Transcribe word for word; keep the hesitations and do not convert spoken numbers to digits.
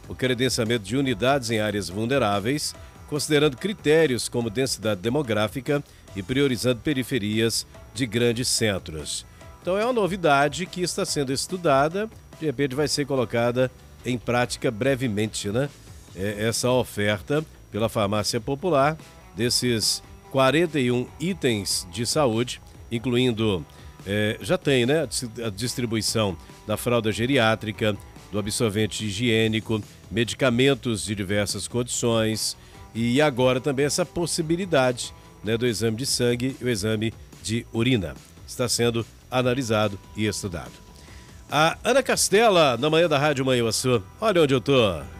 o credenciamento de unidades em áreas vulneráveis, considerando critérios como densidade demográfica e priorizando periferias de grandes centros. Então é uma novidade que está sendo estudada, de repente vai ser colocada em prática brevemente, né? É essa oferta pela Farmácia Popular desses quarenta e um itens de saúde, incluindo, é, já tem, né, a distribuição da fralda geriátrica, do absorvente higiênico, medicamentos de diversas condições e agora também essa possibilidade, né, do exame de sangue e o exame de urina. Está sendo analisado e estudado. A Ana Castela, na manhã da Rádio Manhuaçu. Olha onde eu tô.